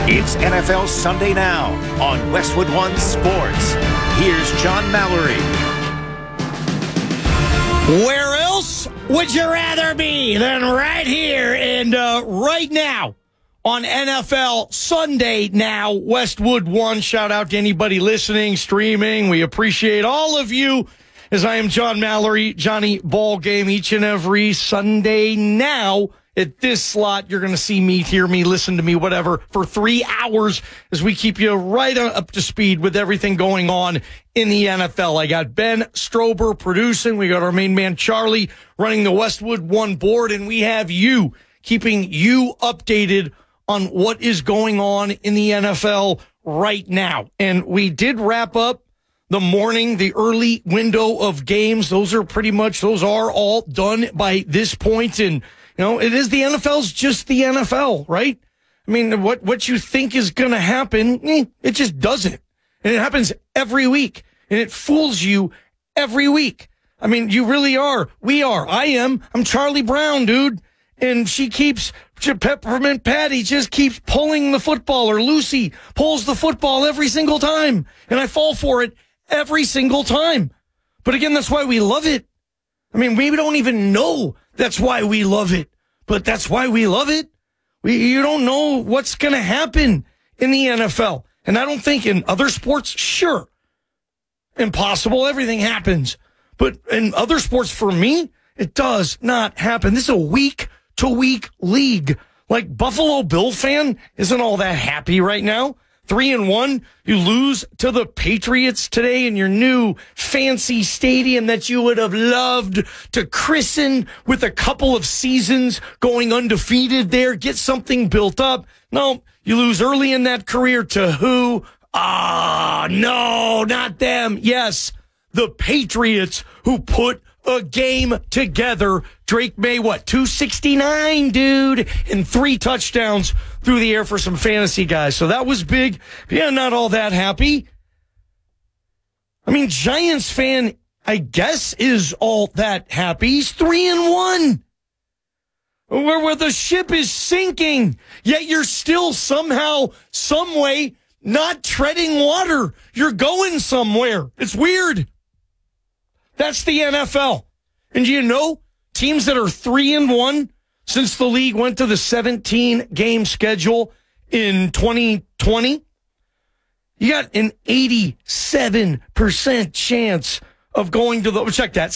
It's NFL Sunday Now on Westwood One Sports. Here's John Mallory. Where else would you rather be than right here and right now on NFL Sunday Now, Westwood One? Shout out to anybody listening, streaming. We appreciate all of you. As I am John Mallory, Johnny Ballgame, each and every Sunday now. At this slot, you're going to see me, hear me, listen to me, whatever, for 3 hours as we keep you right up to speed with everything going on in the NFL. I got Ben Strober producing. We got our main man, Charlie, running the Westwood One board, and we have you keeping you updated on what is going on in the NFL right now. And we did wrap up the early window of games. Those are all done by this point. And you know, it is the NFL's just the NFL, right? I mean, what you think is going to happen, it just doesn't. And it happens every week. And it fools you every week. I mean, you really are. We are. I'm Charlie Brown, dude. And Peppermint Patty just keeps pulling the football, or Lucy pulls the football every single time. And I fall for it every single time. But again, that's why we love it. I mean, we don't even know that's why we love it, but that's why we love it. You don't know what's going to happen in the NFL. And I don't think in other sports, sure, impossible, everything happens. But in other sports, for me, it does not happen. This is a week-to-week league. Like, Buffalo Bill fan isn't all that happy right now. 3-1, you lose to the Patriots today in your new fancy stadium that you would have loved to christen with a couple of seasons going undefeated there, get something built up. No, you lose early in that career to who? No, not them. Yes, the Patriots, who put a game together. Drake May, 269, dude, and 3 touchdowns through the air for some fantasy guys. So that was big. Yeah, not all that happy. I mean, Giants fan, I guess, is all that happy. He's 3-1. Where the ship is sinking, yet you're still somehow, some way, not treading water. You're going somewhere. It's weird. That's the NFL. And do you know, teams that are 3-1 since the league went to the 17-game schedule in 2020, you got an 87% chance of going to check that,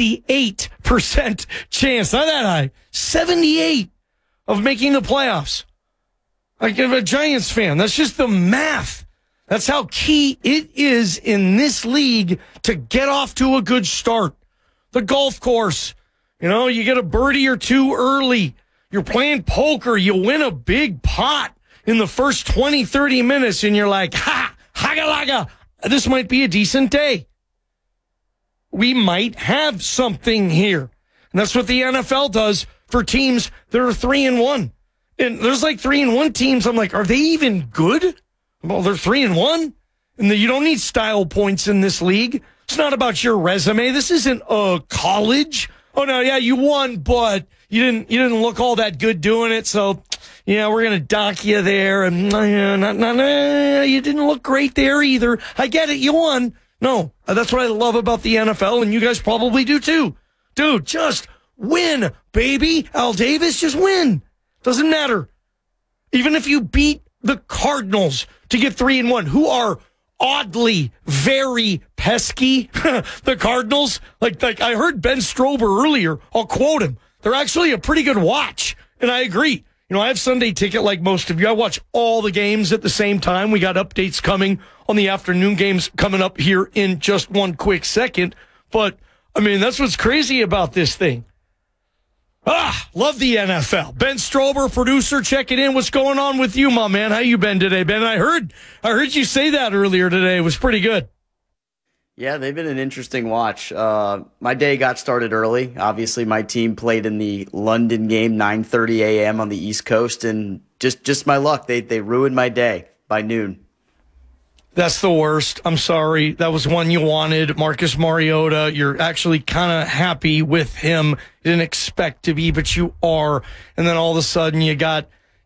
78% chance, not that high, 78 of making the playoffs. Like, if a Giants fan, that's just the math. That's how key it is in this league to get off to a good start. The golf course, you get a birdie or two early. You're playing poker. You win a big pot in the first 20, 30 minutes, and you're like, haga-laga, this might be a decent day. We might have something here. And that's what the NFL does for teams that are 3-1. And there's like 3-1 teams. I'm like, are they even good? Well, they're 3-1, and you don't need style points in this league. It's not about your resume. This isn't a college. Oh no, yeah, you won, but you didn't look all that good doing it. So, yeah, we're gonna dock you there, and you didn't look great there either. I get it, you won. No, that's what I love about the NFL, and you guys probably do too, dude. Just win, baby. Al Davis, just win. Doesn't matter. Even if you beat the Cardinals to get 3-1, who are oddly very pesky. The Cardinals, like I heard Ben Strober earlier. I'll quote him. They're actually a pretty good watch, and I agree. I have Sunday Ticket like most of you. I watch all the games at the same time. We got updates coming on the afternoon games coming up here in just one quick second. But, I mean, that's what's crazy about this thing. Love the NFL. Ben Strober, producer, checking in. What's going on with you, my man? How you been today, Ben? I heard you say that earlier today. It was pretty good. Yeah, they've been an interesting watch. My day got started early. Obviously, my team played in the London game, 9:30 a.m. on the East Coast, and just my luck. They ruined my day by noon. That's the worst. I'm sorry. That was one you wanted. Marcus Mariota, you're actually kind of happy with him. You didn't expect to be, but you are. And then all of a sudden you got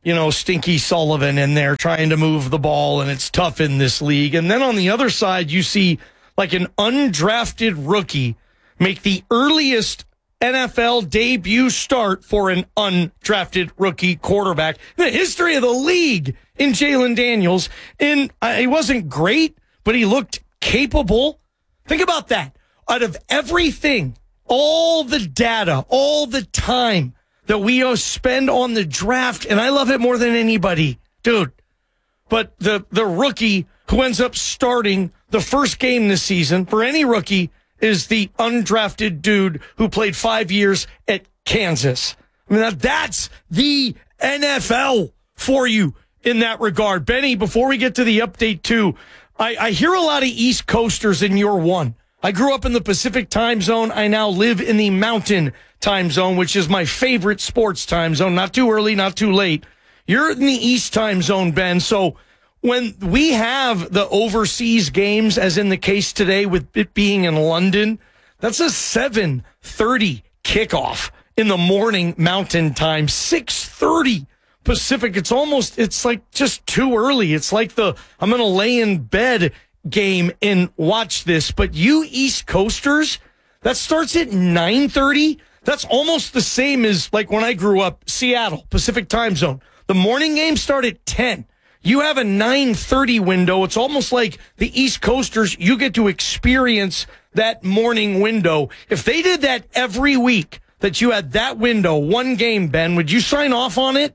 Stinky Sullivan in there trying to move the ball, and it's tough in this league. And then on the other side, you see like an undrafted rookie make the earliest NFL debut start for an undrafted rookie quarterback in the history of the league in Jalen Daniels. And he wasn't great, but he looked capable. Think about that. Out of everything, all the data, all the time that we spend on the draft, and I love it more than anybody, dude. But the rookie who ends up starting the first game this season for any rookie is the undrafted dude who played 5 years at Kansas. I mean, that's the NFL for you in that regard. Benny, before we get to the update too, I hear a lot of East Coasters in your one. I grew up in the Pacific time zone. I now live in the Mountain time zone, which is my favorite sports time zone. Not too early, not too late. You're in the East time zone, Ben. So when we have the overseas games, as in the case today with it being in London, that's a 7:30 kickoff in the morning Mountain time, 6:30 Pacific. It's like just too early. It's like I'm going to lay in bed game and watch this. But you East Coasters, that starts at 9:30. That's almost the same as like when I grew up, Seattle, Pacific time zone. The morning games start at 10. You have a 9:30 window. It's almost like the East Coasters, you get to experience that morning window. If they did that every week, that you had that window, one game, Ben, would you sign off on it?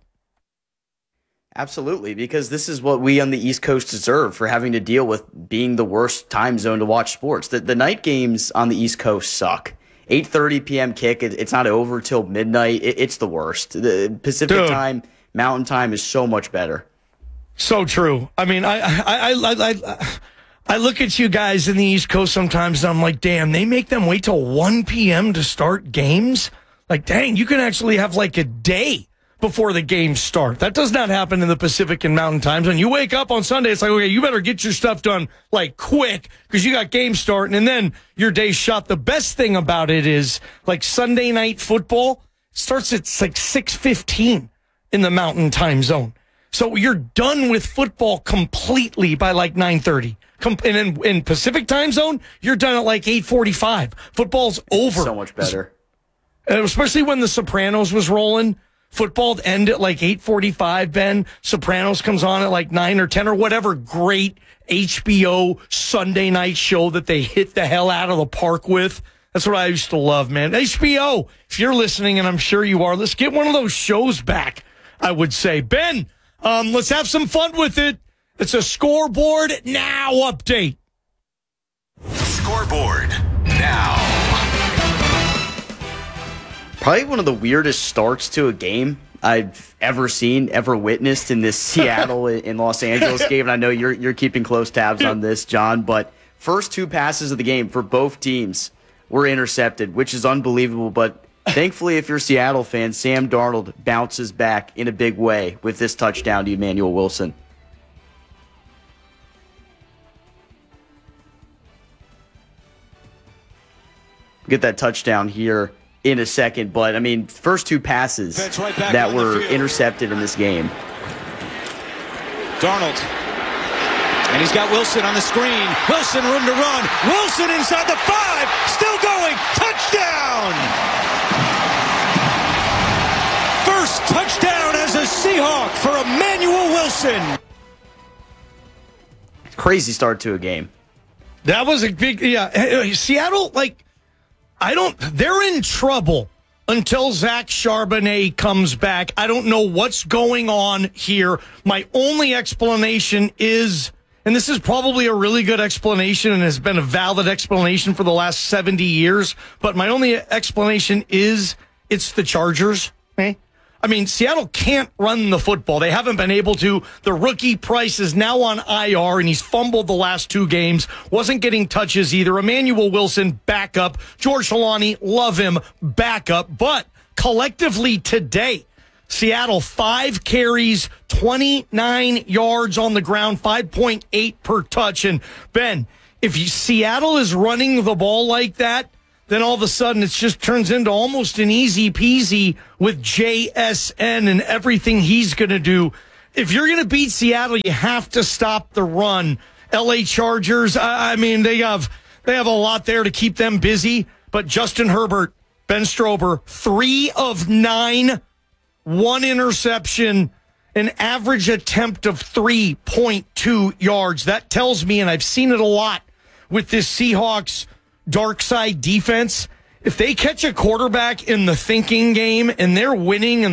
Absolutely, because this is what we on the East Coast deserve for having to deal with being the worst time zone to watch sports. The night games on the East Coast suck. 8:30 p.m. kick, it's not over till midnight. It's the worst. The Pacific time, Mountain time is so much better. So true. I mean, I look at you guys in the East Coast sometimes, and I'm like, damn, they make them wait till 1 p.m. to start games? Like, dang, you can actually have like a day before the games start. That does not happen in the Pacific and Mountain time zone. You wake up on Sunday, it's like, okay, you better get your stuff done like quick because you got games starting, and then your day's shot. The best thing about it is like Sunday night football starts at like 6:15 in the Mountain time zone. So you're done with football completely by like 9:30. And in Pacific time zone, you're done at like 8:45. Football's over. So much better. Especially when The Sopranos was rolling. Football end at like 8:45, Ben. Sopranos comes on at like 9 or 10 or whatever great HBO Sunday night show that they hit the hell out of the park with. That's what I used to love, man. HBO, if you're listening, and I'm sure you are, let's get one of those shows back, I would say. Ben, let's have some fun with it. It's a Scoreboard Now update. Scoreboard Now. Probably one of the weirdest starts to a game I've ever seen, ever witnessed in this Seattle and Los Angeles game. And I know you're keeping close tabs on this, John, but first two passes of the game for both teams were intercepted, which is unbelievable. But thankfully, if you're a Seattle fan, Sam Darnold bounces back in a big way with this touchdown to Emmanuel Wilson. Get that touchdown here in a second, but I mean, first two passes that were intercepted in this game. Darnold, and he's got Wilson on the screen. Wilson, room to run. Wilson inside the 5, still going. Touchdown! First touchdown as a Seahawk for Emmanuel Wilson. Crazy start to a game. That was a big, Seattle, they're in trouble until Zach Charbonnet comes back. I don't know what's going on here. My only explanation is, and this is probably a really good explanation and has been a valid explanation for the last 70 years, but my only explanation is it's the Chargers. I mean, Seattle can't run the football. They haven't been able to. The rookie Price is now on IR, and he's fumbled the last 2 games. Wasn't getting touches either. Emmanuel Wilson, backup. George Holani, love him, backup. But collectively today, Seattle, 5 carries, 29 yards on the ground, 5.8 per touch. And, Ben, if Seattle is running the ball like that, then all of a sudden it just turns into almost an easy peasy with JSN and everything he's going to do. If you're going to beat Seattle, you have to stop the run. LA Chargers, I mean, they have a lot there to keep them busy, but Justin Herbert, Ben Strober, 3 of 9, 1 interception, an average attempt of 3.2 yards. That tells me, and I've seen it a lot with this Seahawks dark side defense, if they catch a quarterback in the thinking game and they're winning and